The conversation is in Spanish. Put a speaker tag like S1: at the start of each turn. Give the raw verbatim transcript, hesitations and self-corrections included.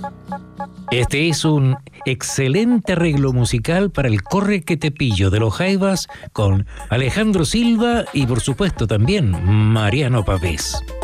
S1: Este es un excelente arreglo musical para el Corre que te pillo de los Jaivas con Alejandro Silva y por supuesto también Mariano Pavés.